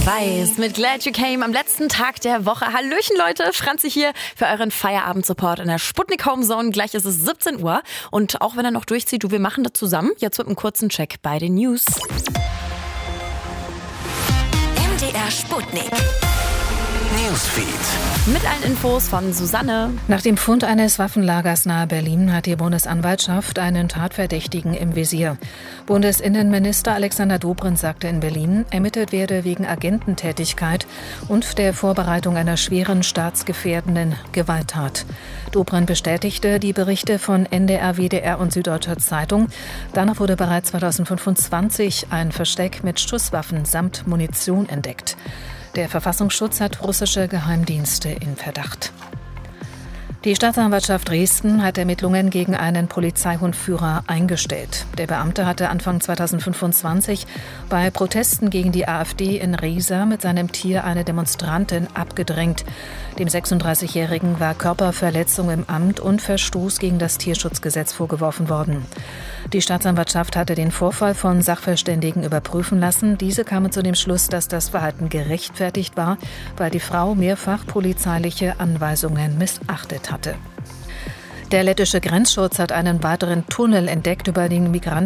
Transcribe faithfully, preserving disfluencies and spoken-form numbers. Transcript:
Weiß mit Glad You Came am letzten Tag der Woche. Hallöchen Leute, Franzi hier für euren Feierabend-Support in der Sputnik Home Zone. Gleich ist es siebzehn Uhr und auch wenn er noch durchzieht, du, wir machen das zusammen. Jetzt mit einem kurzen Check bei den News. M D R Sputnik Newsfeed. Mit allen Infos von Susanne. Nach dem Fund eines Waffenlagers nahe Berlin hat die Bundesanwaltschaft einen Tatverdächtigen im Visier. Bundesinnenminister Alexander Dobrindt sagte in Berlin, ermittelt werde wegen Agententätigkeit und der Vorbereitung einer schweren staatsgefährdenden Gewalttat. Dobrindt bestätigte die Berichte von N D R, W D R und Süddeutscher Zeitung. Danach wurde bereits zweitausendfünfundzwanzig ein Versteck mit Schusswaffen samt Munition entdeckt. Der Verfassungsschutz hat russische Geheimdienste in Verdacht. Die Staatsanwaltschaft Dresden hat Ermittlungen gegen einen Polizeihundführer eingestellt. Der Beamte hatte Anfang zweitausendfünfundzwanzig bei Protesten gegen die AfD in Riesa mit seinem Tier eine Demonstrantin abgedrängt. Dem sechsunddreißigjährigen war Körperverletzung im Amt und Verstoß gegen das Tierschutzgesetz vorgeworfen worden. Die Staatsanwaltschaft hatte den Vorfall von Sachverständigen überprüfen lassen. Diese kamen zu dem Schluss, dass das Verhalten gerechtfertigt war, weil die Frau mehrfach polizeiliche Anweisungen missachtet hatte. Der lettische Grenzschutz hat einen weiteren Tunnel entdeckt, über den Migranten